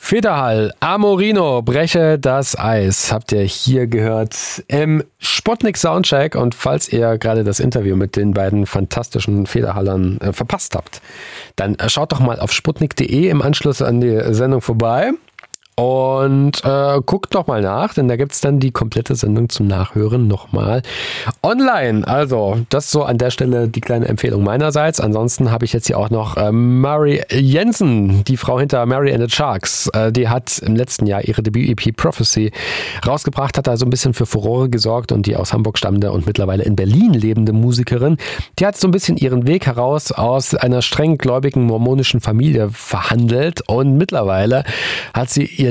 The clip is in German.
Federhall, Amorino, breche das Eis, habt ihr hier gehört im Sputnik Soundcheck. Und falls ihr gerade das Interview mit den beiden fantastischen Federhallern verpasst habt, dann schaut doch mal auf sputnik.de im Anschluss an die Sendung vorbei. Und guckt noch mal nach, denn da gibt es dann die komplette Sendung zum Nachhören nochmal online. Also das so an der Stelle die kleine Empfehlung meinerseits. Ansonsten habe ich jetzt hier auch noch Mary Jensen, die Frau hinter Mary and the Sharks. Die hat im letzten Jahr ihre Debüt-EP Prophecy rausgebracht, hat da so ein bisschen für Furore gesorgt und die aus Hamburg stammende und mittlerweile in Berlin lebende Musikerin, die hat so ein bisschen ihren Weg heraus aus einer streng gläubigen mormonischen Familie verhandelt und mittlerweile hat sie ihr